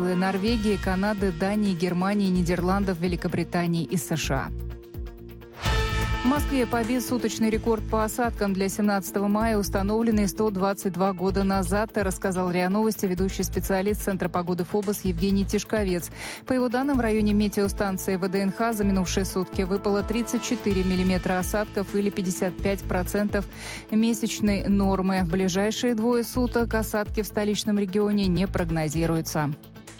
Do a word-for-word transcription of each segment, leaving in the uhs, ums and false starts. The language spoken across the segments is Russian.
отзывы Норвегии, Канады, Дании, Германии, Нидерландов, Великобритании и США. В Москве побит суточный рекорд по осадкам для семнадцатого мая, установленный сто двадцать два года назад, рассказал РИА Новости ведущий специалист Центра погоды ФОБОС Евгений Тишковец. По его данным, в районе метеостанции ВДНХ за минувшие сутки выпало тридцать четыре миллиметра осадков или пятьдесят пять процентов месячной нормы. В ближайшие двое суток осадки в столичном регионе не прогнозируются.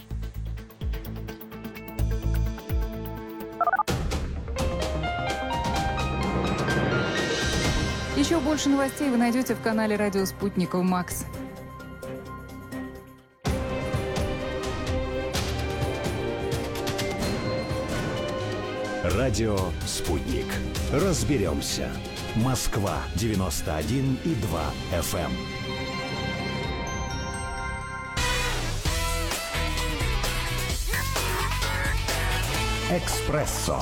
Еще больше новостей вы найдете в канале «Радио Спутник Макс». Радио «Спутник». Разберемся. Москва девяносто один и два эф эм. «Экспрессо».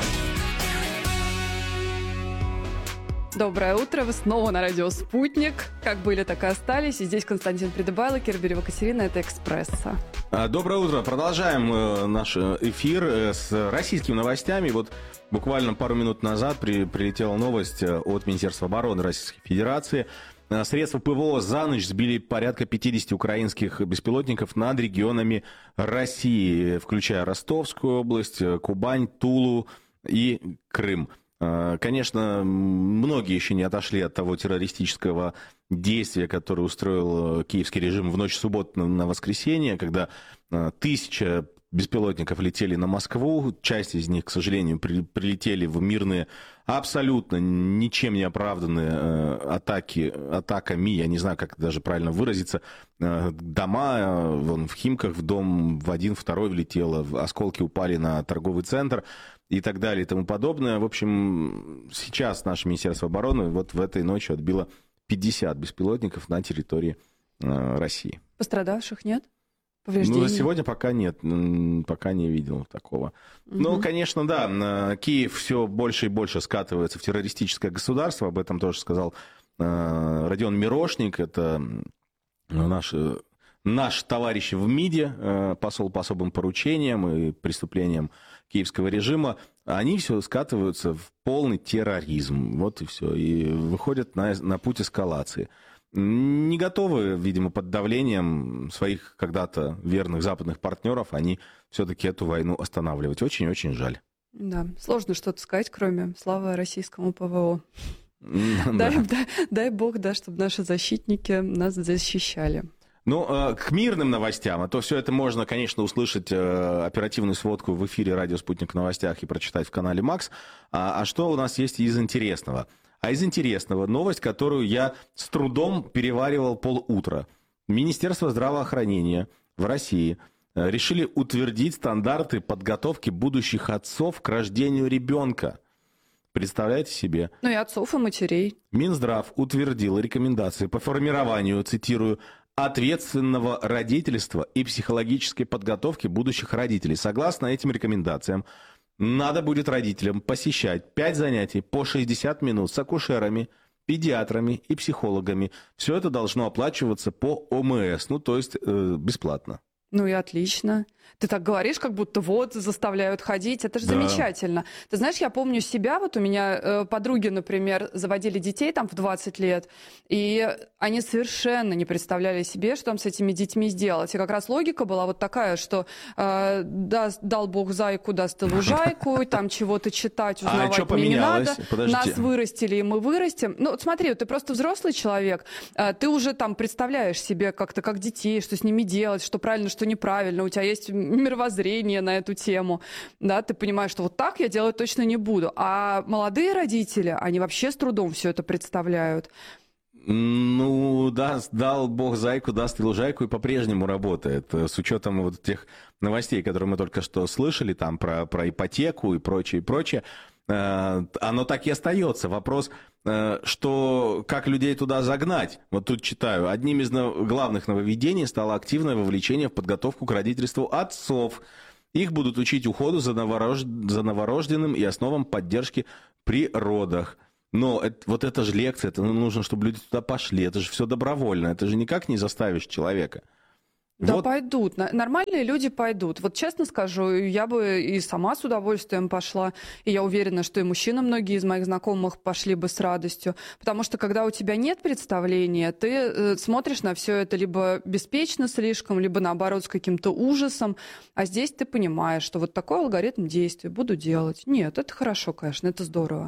Доброе утро, вы снова на радио «Спутник». Как были, так и остались. И здесь Константин Придыбайло, Кирберева Катерина, это «Экспресса». Доброе утро. Продолжаем наш эфир с российскими новостями. Вот буквально пару минут назад при, прилетела новость от Министерства обороны Российской Федерации. Средства ПВО за ночь сбили порядка пятьдесят украинских беспилотников над регионами России, включая Ростовскую область, Кубань, Тулу и Крым. Конечно, многие еще не отошли от того террористического действия, которое устроил киевский режим в ночь с субботы на воскресенье, когда тысяча беспилотников летели на Москву, часть из них, к сожалению, при, прилетели в мирные, абсолютно ничем не оправданные атаки, атаками, я не знаю, как даже правильно выразиться, дома, вон в Химках в дом в один, второй влетело, осколки упали на торговый центр и так далее и тому подобное. В общем, сейчас наше Министерство обороны вот в этой ночи отбило пятьдесят беспилотников на территории э, России. Пострадавших нет? Ну, сегодня пока нет, пока не видел такого. Угу. Ну, конечно, да, Киев все больше и больше скатывается в террористическое государство, об этом тоже сказал э, Родион Мирошник, это наш, наш товарищ в МИДе, э, посол по особым поручениям и преступлениям киевского режима. Они все скатываются в полный терроризм, вот и все, и выходят на, на путь эскалации. Не готовы, видимо, под давлением своих когда-то верных западных партнеров, они все-таки эту войну останавливать. Очень-очень жаль. Да, сложно что-то сказать, кроме славы российскому ПВО. Да. Дай, дай, дай бог, да, чтобы наши защитники нас защищали. Ну, к мирным новостям, а то все это можно, конечно, услышать оперативную сводку в эфире «Радио Спутник» в новостях и прочитать в канале «Макс». А, а что у нас есть из интересного? А из интересного новость, которую я с трудом переваривал полутра. Министерство здравоохранения в России решили утвердить стандарты подготовки будущих отцов к рождению ребенка. Представляете себе? Ну и отцов, и матерей. Минздрав утвердил рекомендации по формированию, цитирую, ответственного родительства и психологической подготовки будущих родителей. Согласно этим рекомендациям, надо будет родителям посещать пять занятий по шестьдесят минут с акушерами, педиатрами и психологами. Все это должно оплачиваться по о эм эс, ну то есть э, бесплатно. Ну и отлично. Ты так говоришь, как будто вот заставляют ходить. Это же да. Замечательно. Ты знаешь, я помню себя, вот у меня э, подруги, например, заводили детей там в двадцать лет, и они совершенно не представляли себе, что там с этими детьми сделать. И как раз логика была вот такая, что э, даст, дал Бог зайку, даст и лужайку, там чего-то читать, узнавать а мне не надо. Подождите. Нас вырастили, и мы вырастем. Ну вот смотри, ты просто взрослый человек, ты уже там представляешь себе как-то как детей, что с ними делать, что правильно, что неправильно, у тебя есть мировоззрение на эту тему, да, ты понимаешь, что вот так я делать точно не буду. А молодые родители, они вообще с трудом все это представляют. Ну, да, дал Бог зайку, даст и лужайку, и по-прежнему работает. С учетом вот тех новостей, которые мы только что слышали, там про, про ипотеку и прочее, и прочее, оно так и остается. Вопрос, что как людей туда загнать. Вот тут читаю. Одним из главных нововведений стало активное вовлечение в подготовку к родительству отцов. Их будут учить уходу за, новорож... за новорожденным и основам поддержки при родах. Но это, вот это же лекция, это нужно, чтобы люди туда пошли. Это же все добровольно. Это же никак не заставишь человека. Да, Вот. пойдут. Нормальные люди пойдут. Вот честно скажу, я бы и сама с удовольствием пошла. И я уверена, что и мужчины, многие из моих знакомых, пошли бы с радостью. Потому что когда у тебя нет представления, ты э, смотришь на все это либо беспечно слишком, либо наоборот с каким-то ужасом. А здесь ты понимаешь, что вот такой алгоритм действий буду делать. Нет, это хорошо, конечно, это здорово.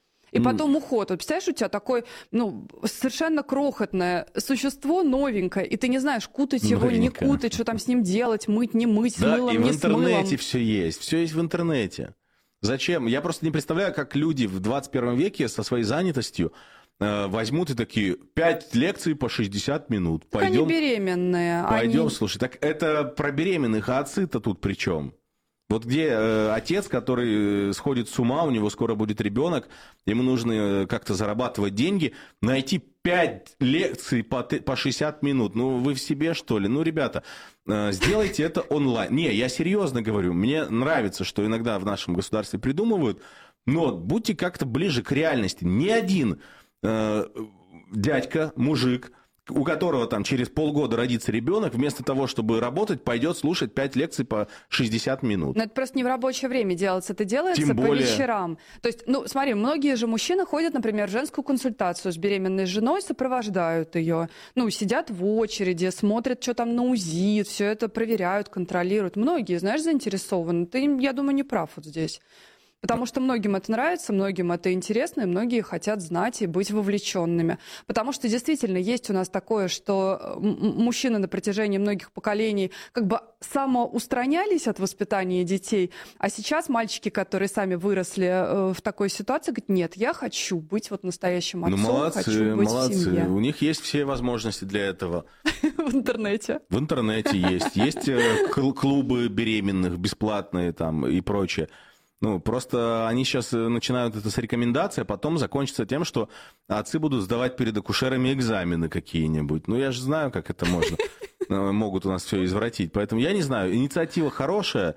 И потом уход. Вот представляешь, у тебя такое, ну, совершенно крохотное существо, новенькое, и ты не знаешь, кутать его, Новенькое. не кутать, что там с ним делать, мыть, не мыть, с Да, мылом, и в не с мылом. интернете все есть. Все есть в интернете. Зачем? Я просто не представляю, как люди в двадцать первом веке со своей занятостью э, возьмут и такие, пять лекций по шестьдесят минут. Так Пойдем, они беременные. пойдем, они... слушай. Так это про беременных, а отцы-то тут при чем? Вот где э, отец, который сходит с ума, у него скоро будет ребенок, ему нужно э, как-то зарабатывать деньги, найти пять лекций по, по шестьдесят минут. Ну, вы в себе, что ли? Ну, ребята, э, сделайте это онлайн. Не, я серьезно говорю, мне нравится, что иногда в нашем государстве придумывают, но будьте как-то ближе к реальности. Ни один э, дядька, мужик, у которого там через полгода родится ребенок, вместо того, чтобы работать, пойдет слушать пять лекций по шестьдесят минут. Но это просто не в рабочее время делается, это делается Тем по более... вечерам. То есть, ну, смотри, многие же мужчины ходят, например, в женскую консультацию с беременной женой, сопровождают ее, ну, сидят в очереди, смотрят, что там на УЗИ, все это проверяют, контролируют. Многие, знаешь, заинтересованы. Ты, я думаю, не прав вот здесь. Потому что многим это нравится, многим это интересно, и многие хотят знать и быть вовлеченными. Потому что действительно есть у нас такое, что мужчины на протяжении многих поколений как бы самоустранялись от воспитания детей, а сейчас мальчики, которые сами выросли в такой ситуации, говорят, нет, я хочу быть вот настоящим отцом, ну, молодцы, хочу быть молодцы. в семье. У них есть все возможности для этого. В интернете. В интернете есть. Есть клубы беременных, бесплатные там и прочее. Ну, просто они сейчас начинают это с рекомендаций, а потом закончится тем, что отцы будут сдавать перед акушерами экзамены какие-нибудь. Ну, я же знаю, как это можно. Могут у нас все извратить. Поэтому я не знаю, инициатива хорошая,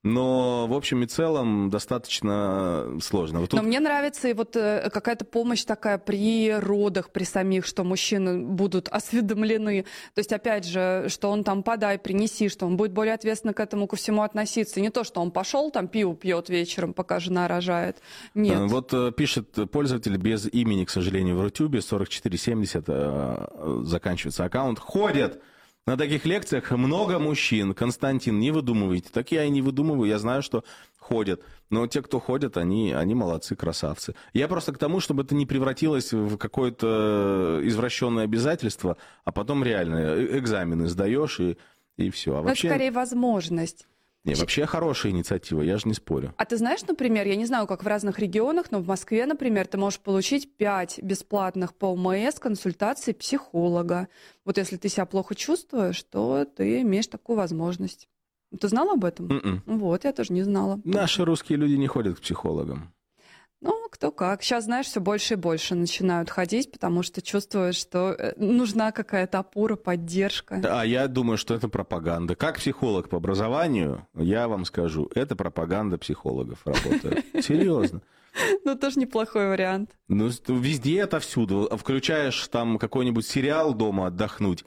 но в общем и целом достаточно сложно. Вот тут... Но мне нравится и вот э, какая-то помощь такая при родах, при самих, что мужчины будут осведомлены. То есть, опять же, что он там подай, принеси, что он будет более ответственно к этому ко всему относиться. Не то, что он пошел, там пиво пьет вечером, пока жена рожает. Нет. Вот пишет пользователь без имени, к сожалению, в Рутюбе, сорок четыре семьдесят заканчивается аккаунт. Ходят! На таких лекциях много мужчин. Константин, не выдумывайте. Так я и не выдумываю, я знаю, что ходят. Но те, кто ходят, они, они молодцы, красавцы. Я просто к тому, чтобы это не превратилось в какое-то извращенное обязательство, а потом реально экзамены сдаешь и, и все. А вообще... Это скорее возможность. Не, вообще хорошая инициатива, я же не спорю. А ты знаешь, например, я не знаю, как в разных регионах, но в Москве, например, ты можешь получить пять бесплатных по ОМС консультаций психолога. Вот если ты себя плохо чувствуешь, то ты имеешь такую возможность. Ты знал об этом? Mm-mm. Вот, я тоже не знала. Наши русские люди не ходят к психологам. Ну, кто как. Сейчас, знаешь, все больше и больше начинают ходить, потому что чувствуешь, что нужна какая-то опора, поддержка. А я думаю, что это пропаганда. Как психолог по образованию, я вам скажу, это пропаганда психологов работает. Серьезно. Ну, тоже неплохой вариант. Ну, везде, отовсюду. Включаешь там какой-нибудь сериал дома отдохнуть,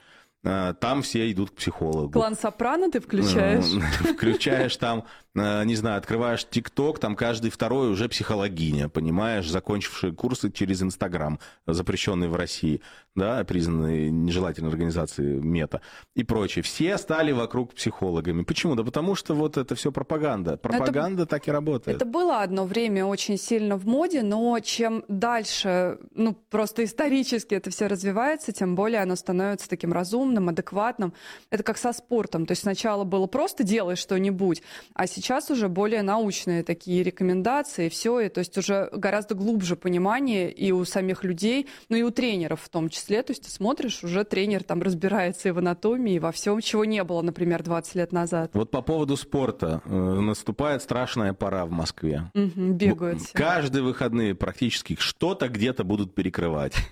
там все идут к психологу. Клан Сопрано ты включаешь? Включаешь там, не знаю, открываешь ТикТок, там каждый второй уже психологиня, понимаешь, закончившие курсы через Инстаграм, запрещенный в России, да, признанный нежелательной организацией Мета и прочее. Все стали вокруг психологами. Почему? Да потому что вот это все пропаганда. Пропаганда это, так и работает. Это было одно время очень сильно в моде, но чем дальше, ну, просто исторически это все развивается, тем более оно становится таким разумным, адекватным. Это как со спортом. То есть сначала было просто делай что-нибудь, а сейчас уже более научные такие рекомендации, все, и то есть уже гораздо глубже понимание и у самих людей, ну и у тренеров в том числе. То есть ты смотришь, уже тренер там разбирается и в анатомии, и во всем, чего не было, например, двадцать лет назад. Вот по поводу спорта. Наступает страшная пора в Москве. Угу, бегают все. Каждые выходные практически что-то где-то будут перекрывать.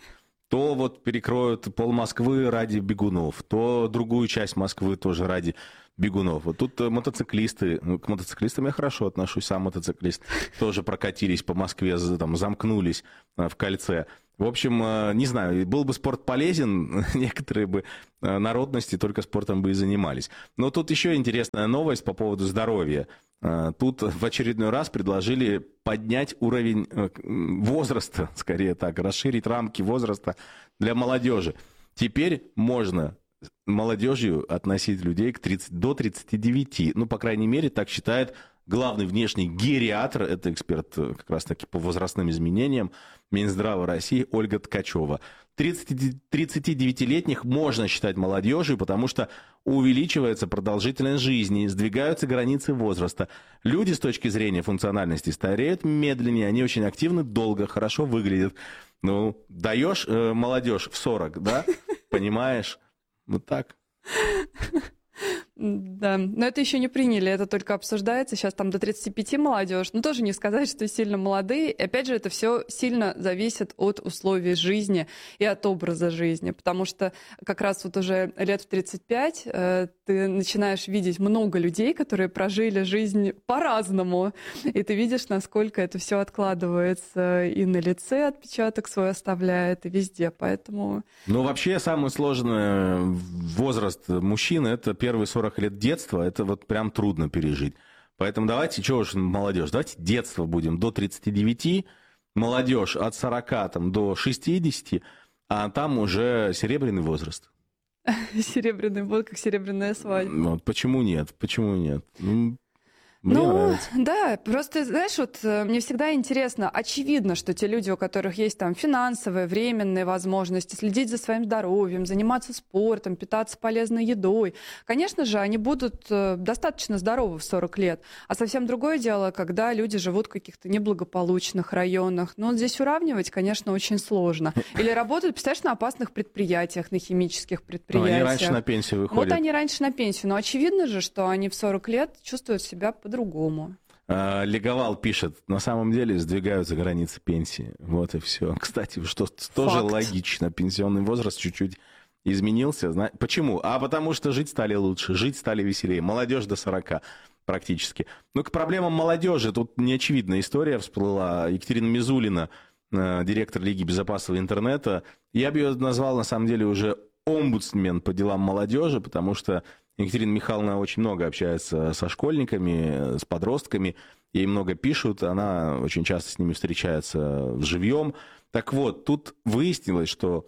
то вот перекроют пол Москвы ради бегунов, то другую часть Москвы тоже ради бегунов. Вот тут мотоциклисты, ну, к мотоциклистам я хорошо отношусь, сам мотоциклист, тоже прокатились по Москве, там, замкнулись в кольце. В общем, не знаю, был бы спорт полезен, некоторые бы народности только спортом бы и занимались. Но тут еще интересная новость по поводу здоровья. Тут в очередной раз предложили поднять уровень возраста, скорее так, расширить рамки возраста для молодежи. Теперь можно молодежью относить людей к тридцати, до тридцати девяти. Ну, по крайней мере, так считает главный внешний гериатр, это эксперт как раз-таки по возрастным изменениям Минздрава России Ольга Ткачева. тридцатидевятилетних можно считать молодежью, потому что увеличивается продолжительность жизни, сдвигаются границы возраста. Люди с точки зрения функциональности стареют медленнее, они очень активны, долго, хорошо выглядят. Ну, даешь э, молодежь в сорок, да, понимаешь? Вот так. Да, но это еще не приняли, это только обсуждается. Сейчас там до тридцати пяти молодежь, но тоже не сказать, что сильно молодые. И опять же, это все сильно зависит от условий жизни и от образа жизни, потому что как раз вот уже лет в тридцать пять э, ты начинаешь видеть много людей, которые прожили жизнь по-разному, и ты видишь, насколько это все откладывается и на лице отпечаток свой оставляет, и везде, поэтому... Ну, вообще, самый сложный возраст мужчины — это первые сорок лет детства, это вот прям трудно пережить. Поэтому давайте, чего уж молодежь, давайте детство будем до тридцати девяти, молодежь от сорока там, до шестидесяти, а там уже серебряный возраст. Серебряный вот как серебряная свадьба. Вот, почему нет? Почему нет? Мне ну, нравится. Да, просто, знаешь, вот мне всегда интересно, очевидно, что те люди, у которых есть там финансовые, временные возможности следить за своим здоровьем, заниматься спортом, питаться полезной едой, конечно же, они будут достаточно здоровы в сорок лет. А совсем другое дело, когда люди живут в каких-то неблагополучных районах. Но здесь уравнивать, конечно, очень сложно. Или работают, представляешь, на опасных предприятиях, на химических предприятиях. Ну, они раньше на пенсию выходят. Вот они раньше на пенсию. Но очевидно же, что они в сорок лет чувствуют себя по-другому. А, Леговал пишет, на самом деле сдвигаются границы пенсии. Вот и все. Кстати, что тоже логично. Пенсионный возраст чуть-чуть изменился. Зна... Почему? А потому что жить стали лучше, жить стали веселее. Молодежь до сорока практически. Ну, к проблемам молодежи тут неочевидная история всплыла. Екатерина Мизулина, директор Лиги безопасного интернета. Я бы ее назвал, на самом деле, уже омбудсмен по делам молодежи, потому что Екатерина Михайловна очень много общается со школьниками, с подростками, ей много пишут, она очень часто с ними встречается вживьем. Так вот, тут выяснилось, что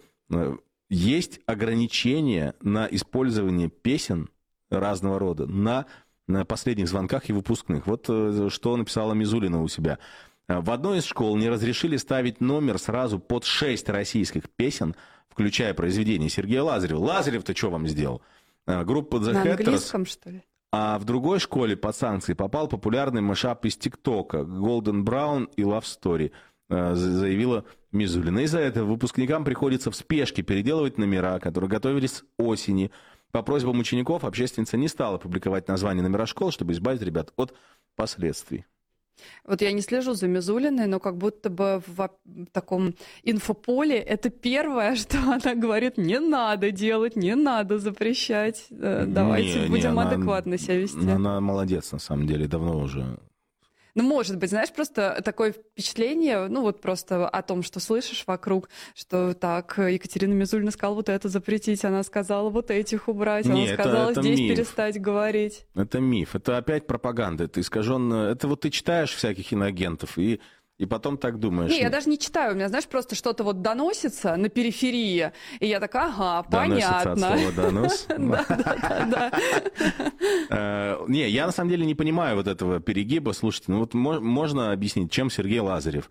есть ограничения на использование песен разного рода на, на последних звонках и выпускных. Вот что написала Мизулина у себя. В одной из школ не разрешили ставить номер сразу под шесть российских песен, включая произведение Сергея Лазарева. Лазарев-то что вам сделал? Группа The На Hatters. английском, что ли? А в другой школе под санкции попал популярный мэшап из ТикТока Golden Brown и Love Story, заявила Мизулина. Из-за этого выпускникам приходится в спешке переделывать номера, которые готовились с осени. По просьбам учеников общественница не стала публиковать название номера школ, чтобы избавить ребят от последствий. Вот я не слежу за Мизулиной, но как будто бы в таком инфополе это первое, что она говорит, не надо делать, не надо запрещать. Давайте не, будем не, она, адекватно себя вести. Она молодец, на самом деле, давно уже. Ну, может быть, знаешь, просто такое впечатление, ну, вот просто о том, что слышишь вокруг, что так, Екатерина Мизулина сказала вот это запретить, она сказала вот этих убрать, Не, она сказала это, это здесь миф. перестать говорить. Это миф, это опять пропаганда, это искаженно. Это вот ты читаешь всяких иноагентов и... И потом так думаешь. Не, я даже не читаю. У меня, знаешь, просто что-то вот доносится на периферии. И я такая, ага, понятно. Доносится от слова «донос». Да, да, да. Не, я на самом деле не понимаю вот этого перегиба. Слушайте, ну вот можно объяснить, чем Сергей Лазарев,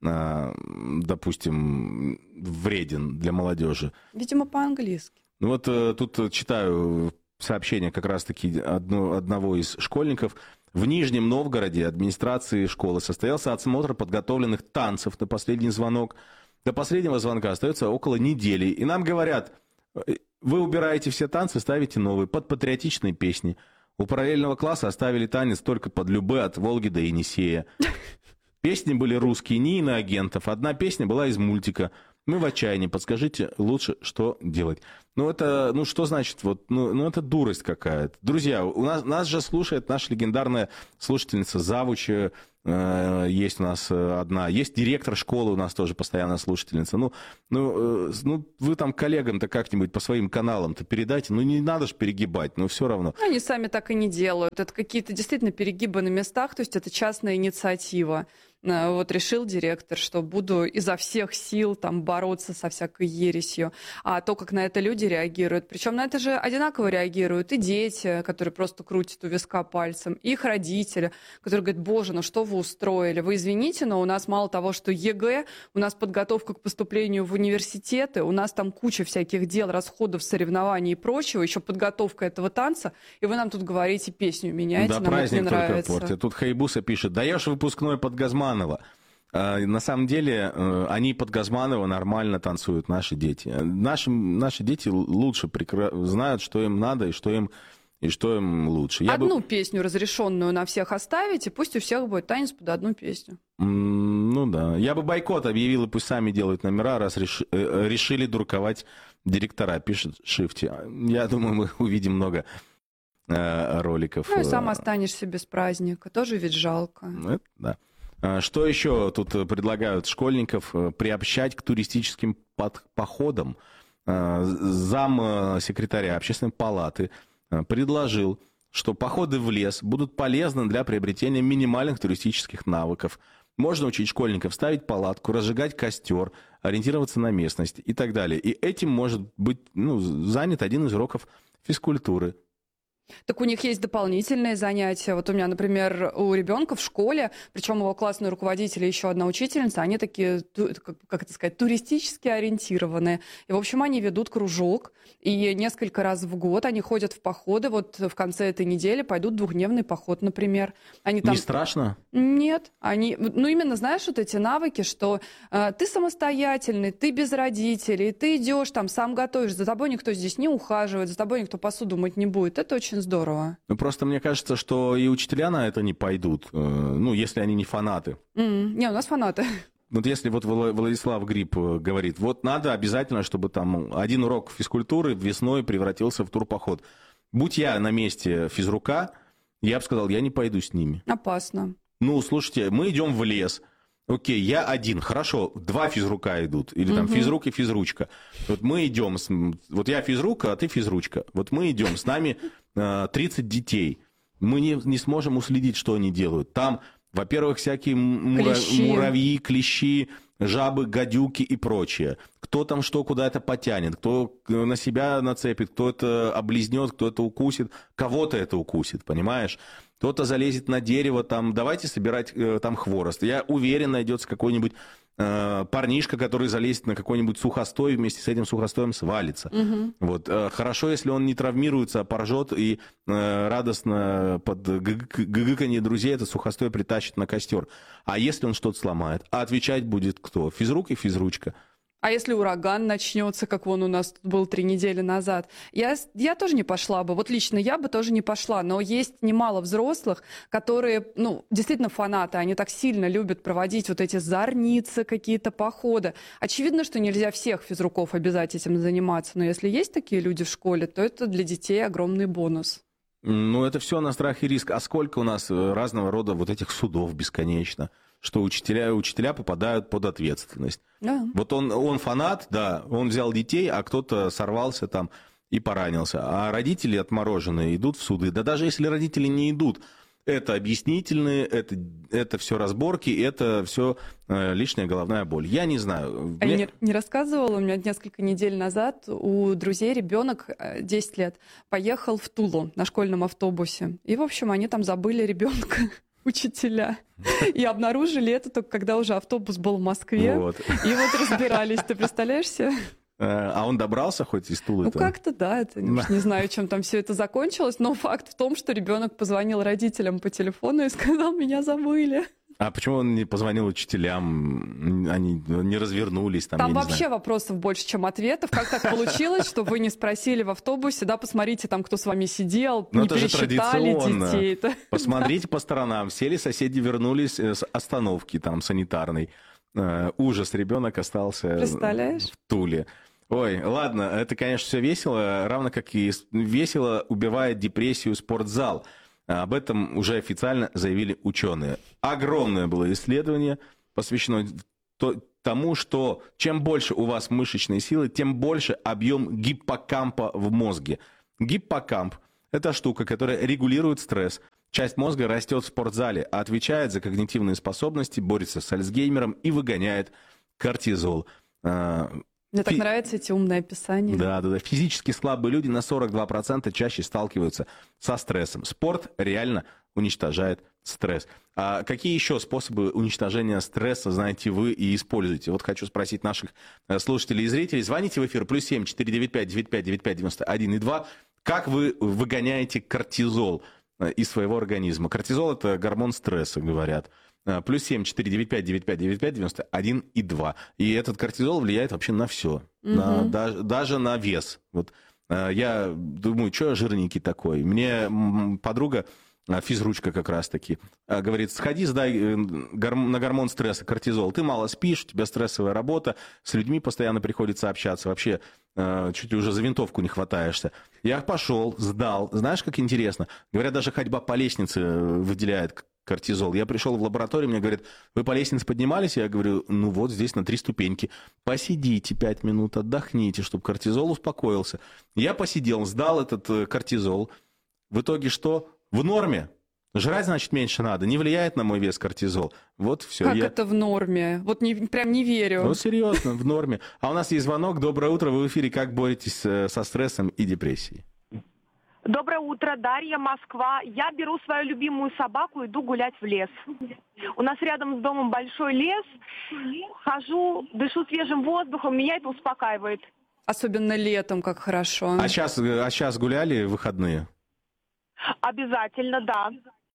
допустим, вреден для молодежи? Видимо, по-английски. Ну вот тут читаю сообщение как раз-таки одного из школьников. В Нижнем Новгороде администрации школы состоялся отсмотр подготовленных танцев на последний звонок. До последнего звонка остается около недели. И нам говорят, вы убираете все танцы, ставите новые, под патриотичные песни. У параллельного класса оставили танец только под любэ от Волги до Енисея. Песни были русские, не иноагентов. Одна песня была из мультика. Мы в отчаянии, подскажите лучше, что делать. Ну, это, ну, что значит, вот, ну, ну, это дурость какая-то. Друзья, у нас, нас же слушает наша легендарная слушательница Завуч, э, есть у нас одна, есть директор школы у нас тоже постоянная слушательница. Ну, ну, э, ну вы там коллегам-то как-нибудь по своим каналам-то передайте, ну, не надо же перегибать, но все равно. Они сами так и не делают. Это какие-то действительно перегибы на местах, то есть это частная инициатива. Вот решил директор, что буду изо всех сил там бороться со всякой ересью. А то, как на это люди реагируют, причем на это же одинаково реагируют и дети, которые просто крутят у виска пальцем, и их родители, которые говорят: боже, ну что вы устроили? Вы извините, но у нас мало того, что ЕГЭ, у нас подготовка к поступлению в университеты, у нас там куча всяких дел, расходов, соревнований и прочего, еще подготовка этого танца, и вы нам тут говорите, песню меняете, да, нам это не нравится. Портит. Тут Хайбуса пишет: даешь выпускной под Газманова. На самом деле, они под Газманова нормально танцуют, наши дети. Наши, наши дети лучше прекра... знают, что им надо и что им, и что им лучше. Я одну бы... песню разрешенную на всех оставить, и пусть у всех будет танец под одну песню. Ну да. Я бы бойкот объявил, и пусть сами делают номера, раз реш... решили дурковать директора, пишет Шифти. Я думаю, мы увидим много э, роликов. Ну и сам останешься без праздника, тоже ведь жалко. Это, да. Что еще тут предлагают школьников приобщать к туристическим под... походам? Зам секретаря Общественной палаты предложил, что походы в лес будут полезны для приобретения минимальных туристических навыков. Можно учить школьников ставить палатку, разжигать костер, ориентироваться на местность и так далее. И этим может быть ну, занят один из уроков физкультуры. Так у них есть дополнительные занятия. Вот у меня, например, у ребенка в школе, причем его классный руководитель и еще одна учительница, они такие, как это сказать, туристически ориентированные. И, в общем, они ведут кружок, и несколько раз в год они ходят в походы. Вот в конце этой недели пойдут в двухдневный поход, например. Они там... Не страшно? Нет. Они... Ну, именно, знаешь, вот эти навыки, что э, ты самостоятельный, ты без родителей, ты идешь там, сам готовишь, за тобой никто здесь не ухаживает, за тобой никто посуду мыть не будет. Это очень здорово. Ну, просто мне кажется, что и учителя на это не пойдут, ну, если они не фанаты. Mm-hmm. Не, у нас фанаты. Вот если вот Владислав Гриб говорит, вот надо обязательно, чтобы там один урок физкультуры весной превратился в турпоход. Будь я на месте физрука, я бы сказал, я не пойду с ними. Опасно. Ну, слушайте, мы идем в лес. Окей, я один, хорошо, два физрука идут, или там угу. физрук и физручка. Вот мы идем, с, вот я физрук, а ты физручка. Вот мы идем, с нами э, тридцать детей. Мы не, не сможем уследить, что они делают. Там, во-первых, всякие мура, муравьи, клещи, жабы, гадюки и прочее. Кто там что куда это потянет, кто на себя нацепит, кто это облизнет, кто это укусит, кого-то это укусит, понимаешь? Кто-то залезет на дерево, там, давайте собирать э, там хворост. Я уверен, найдется какой-нибудь э, парнишка, который залезет на какой-нибудь сухостой, вместе с этим сухостоем свалится. Угу. Вот. Э, хорошо, если он не травмируется, а поржет и э, радостно под гыгыканье друзей этот сухостой притащит на костер. А если он что-то сломает? А отвечать будет кто? Физрук и физручка. А если ураган начнется, как вон у нас тут был три недели назад? Я, я тоже не пошла бы. Вот лично я бы тоже не пошла. Но есть немало взрослых, которые, ну, действительно фанаты. Они так сильно любят проводить вот эти зорницы, какие-то походы. Очевидно, что нельзя всех физруков обязать этим заниматься. Но если есть такие люди в школе, то это для детей огромный бонус. Ну, это все на страх и риск. А сколько у нас разного рода вот этих судов бесконечно, что учителя, учителя попадают под ответственность. Да. Вот он, он фанат, да, он взял детей, а кто-то сорвался там и поранился. А родители отмороженные идут в суды. Да даже если родители не идут, это объяснительные, это, это все разборки, это все э, лишняя головная боль. Я не знаю. А Мне... я не, не рассказывала, у меня несколько недель назад у друзей ребенок десять лет поехал в Тулу на школьном автобусе. И, в общем, они там забыли ребенка. Учителя. И обнаружили это только когда уже автобус был в Москве. Вот. И вот разбирались. Ты представляешь себе? А он добрался хоть из Тулы? Ну, как-то да. Это, не, не знаю, чем там все это закончилось, но факт в том, что ребенок позвонил родителям по телефону и сказал, меня забыли. А почему он не позвонил учителям? Они не развернулись? Там, там вообще знаю. Вопросов больше, чем ответов. Как так получилось, что вы не спросили в автобусе, да, посмотрите там, кто с вами сидел, но не пересчитали детей. Посмотрите по сторонам. Сели соседи, вернулись с остановки там санитарной. Э, ужас, ребенок остался в Туле. Ой, ладно, это, конечно, все весело, равно как и весело убивает депрессию спортзал. Об этом уже официально заявили ученые. Огромное было исследование, посвящено тому, что чем больше у вас мышечной силы, тем больше объем гиппокампа в мозге. Гиппокамп – это штука, которая регулирует стресс. Часть мозга растет в спортзале, а отвечает за когнитивные способности, борется с Альцгеймером и выгоняет кортизол. Мне так Фи... нравятся эти умные описания. Да, да, да. Физически слабые люди на сорок два процента чаще сталкиваются со стрессом. Спорт реально уничтожает стресс. А какие еще способы уничтожения стресса знаете вы и используете? Вот хочу спросить наших слушателей и зрителей. Звоните в эфир плюс семь четыре девять пять девять пять девять пять девяносто один и два. Как вы выгоняете кортизол из своего организма? Кортизол – это гормон стресса, говорят. Плюс семь четыре девять пять девять пять девять пять девяносто один и два. И этот кортизол влияет вообще на все, угу. на, даже, даже на вес. Вот я думаю, что я жирненький такой. Мне подруга, физручка как раз-таки, говорит, сходи, сдай на гормон стресса, кортизол. Ты мало спишь, у тебя стрессовая работа, с людьми постоянно приходится общаться, вообще чуть ли уже за винтовку не хватаешься. Я пошел, сдал. Знаешь, как интересно? Говорят, даже ходьба по лестнице выделяет кортизол. Я пришел в лабораторию, мне говорят, вы по лестнице поднимались? Я говорю, ну вот здесь на три ступеньки. Посидите пять минут, отдохните, чтобы кортизол успокоился. Я посидел, сдал этот кортизол. В итоге что? В норме. Жрать, значит, меньше надо. Не влияет на мой вес кортизол. Вот все. Как я... это в норме? Вот не, прям не верю. Ну, серьезно, в норме. А у нас есть звонок. Доброе утро. Вы в эфире. Как боретесь со стрессом и депрессией? Доброе утро, Дарья, Москва. Я беру свою любимую собаку, иду гулять в лес. У нас рядом с домом большой лес. Хожу, дышу свежим воздухом, меня это успокаивает. Особенно летом, как хорошо. А сейчас, а сейчас гуляли в выходные? Обязательно, да.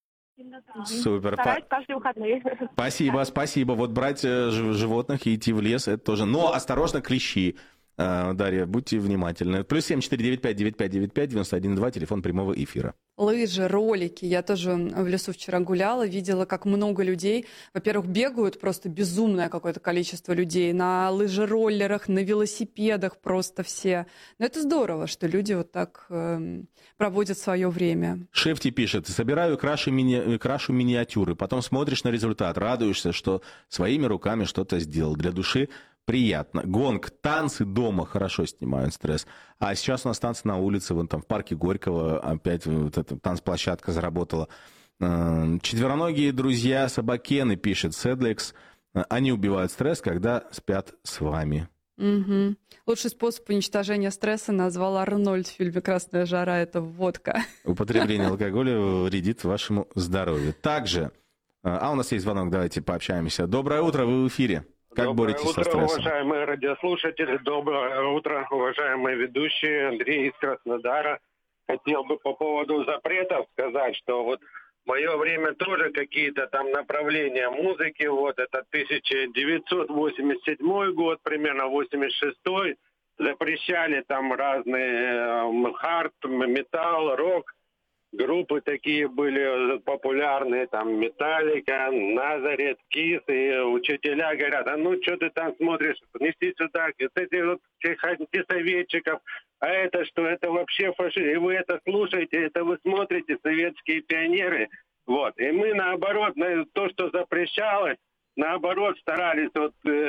Супер. Стараюсь каждые выходные. Спасибо, спасибо. Вот брать животных и идти в лес, это тоже. Но осторожно, клещи. Дарья, будьте внимательны. Плюс семь четыре девять пять девять пять девять пять девяносто один два, телефон прямого эфира. Лыжи, ролики. Я тоже в лесу вчера гуляла, видела, как много людей, во-первых, бегают, просто безумное какое-то количество людей, на лыжероллерах, на велосипедах просто все. Но это здорово, что люди вот так э, проводят свое время. Шефти пишет, собираю, крашу, мини... крашу миниатюры, потом смотришь на результат, радуешься, что своими руками что-то сделал. Для души приятно. Гонг, танцы дома хорошо снимают стресс. А сейчас у нас танцы на улице, вон там в парке Горького опять вот эта танцплощадка заработала. Четвероногие друзья собакены, пишет Седлекс. Они убивают стресс, когда спят с вами. Угу. Лучший способ уничтожения стресса назвал Арнольд в фильме «Красная жара» — это водка. Употребление алкоголя вредит вашему здоровью. Также, а у нас есть звонок, давайте пообщаемся. Доброе утро, вы в эфире. Как Доброе боретесь утро, со стрессом? уважаемые радиослушатели. Доброе утро, уважаемые ведущие. Андрей из Краснодара. Хотел бы по поводу запретов сказать, что вот в мое время тоже какие-то там направления музыки. Вот это тысяча девятьсот восемьдесят седьмой год, примерно восемьдесят шестой. Запрещали там разные э, хард, металл, рок. Группы такие были популярные, там, Металлика, Назарет, Кис, и учителя говорят, а ну, что ты там смотришь, неси сюда, вот эти вот антисоветчиков, а это что, это вообще фашизм, и вы это слушаете, это вы смотрите, советские пионеры, вот, и мы, наоборот, на то, что запрещалось, наоборот, старались, вот,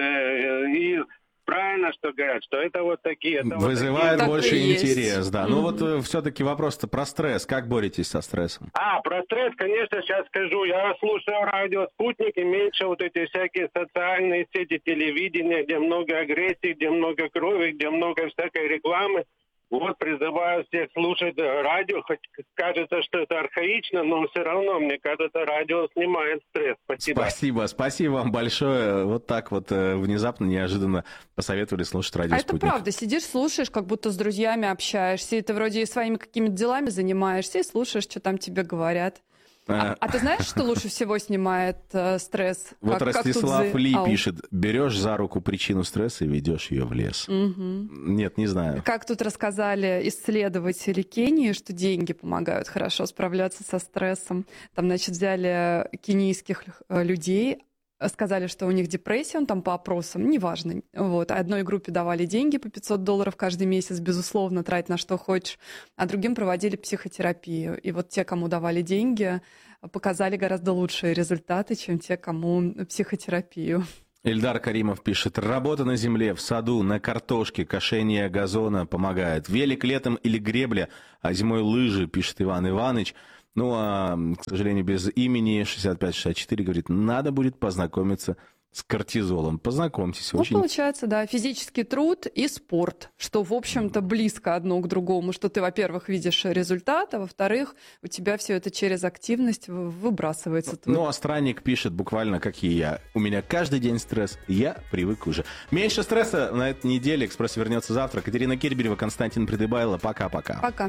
э, и... Правильно, что говорят, что это вот такие... Это Вызывает вот больше такие... интерес, да. Mm-hmm. Ну вот э, все-таки вопрос-то про стресс. Как боретесь со стрессом? А, про стресс, конечно, сейчас скажу. Я слушаю радио «Спутник», и меньше вот эти всякие социальные сети, телевидения, где много агрессии, где много крови, где много всякой рекламы. Вот призываю всех слушать радио, хоть кажется, что это архаично, но все равно, мне кажется, радио снимает стресс. Спасибо. Спасибо, спасибо вам большое. Вот так вот внезапно, неожиданно посоветовали слушать радио А «Спутник». это правда, сидишь, слушаешь, как будто с друзьями общаешься, и ты вроде и своими какими-то делами занимаешься, и слушаешь, что там тебе говорят. А, а ты знаешь, что лучше всего снимает э, стресс? Вот как, Ростислав как Ли Ау. пишет, берешь за руку причину стресса и ведешь ее в лес. Угу. Нет, не знаю. Как тут рассказали исследователи Кении, что деньги помогают хорошо справляться со стрессом. Там, значит, взяли кенийских людей, сказали, что у них депрессия, он там по опросам, неважно. Вот. Одной группе давали деньги по пятьсот долларов каждый месяц, безусловно, трать на что хочешь, а другим проводили психотерапию. И вот те, кому давали деньги, показали гораздо лучшие результаты, чем те, кому психотерапию. Эльдар Каримов пишет: работа на земле, в саду, на картошке, кошение газона помогает. Велик летом или гребля, а зимой лыжи, пишет Иван Иванович. Ну, а, к сожалению, без имени шестьдесят пять шестьдесят четыре говорит: надо будет познакомиться с кортизолом. Познакомьтесь. Ну, очень... получается, да, физический труд и спорт, что, в общем-то, близко одно к другому, что ты, во-первых, видишь результат, а во-вторых, у тебя все это через активность выбрасывается. Ну, а странник пишет буквально, как и я. У меня каждый день стресс, я привык уже. Меньше стресса на этой неделе. «Экспресс» вернется завтра. Катерина Кирберева, Константин Придыбайло. Пока-пока. Пока.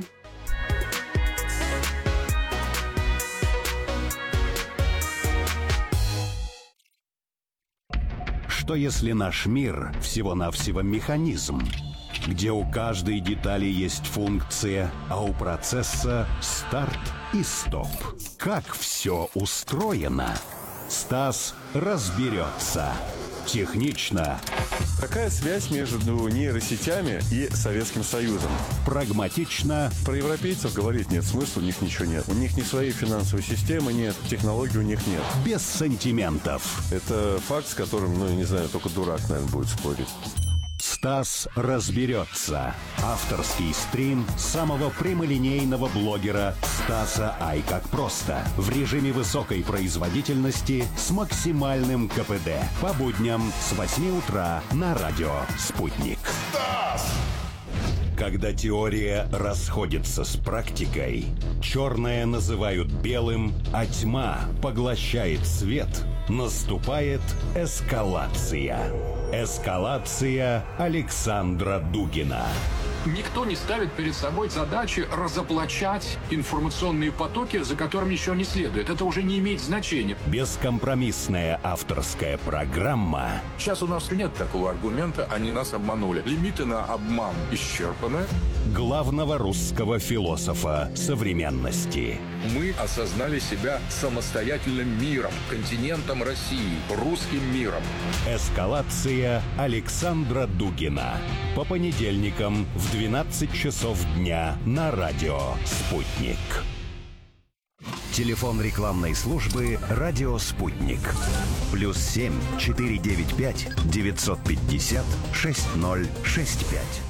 Что если наш мир всего-навсего механизм, где у каждой детали есть функция, а у процесса старт и стоп? Как все устроено? Стас разберется. Технично. Какая связь между нейросетями и Советским Союзом? Прагматично. Про европейцев говорить нет смысла, у них ничего нет. У них ни своей финансовой системы нет, технологий у них нет. Без сантиментов. Это факт, с которым, ну, я не знаю, только дурак, наверное, будет спорить. Стас разберется. Авторский стрим самого прямолинейного блогера Стаса Ай как просто. В режиме высокой производительности с максимальным ка пэ дэ. По будням с восьми утра на радио «Спутник». Стас! Когда теория расходится с практикой, черное называют белым, а тьма поглощает свет, наступает эскалация. Эскалация Александра Дугина. Никто не ставит перед собой задачи разоблачать информационные потоки, за которыми ничего не следует. Это уже не имеет значения. Бескомпромиссная авторская программа. Сейчас у нас нет такого аргумента, они нас обманули. Лимиты на обман исчерпаны. Главного русского философа современности. Мы осознали себя самостоятельным миром, континентом России, русским миром. Эскалация Александра Дугина. По понедельникам в двенадцать часов дня на радио «Спутник». Телефон рекламной службы «Радио Спутник». Плюс семь четыре девять пять девятьсот пятьдесят шесть ноль шесть пять.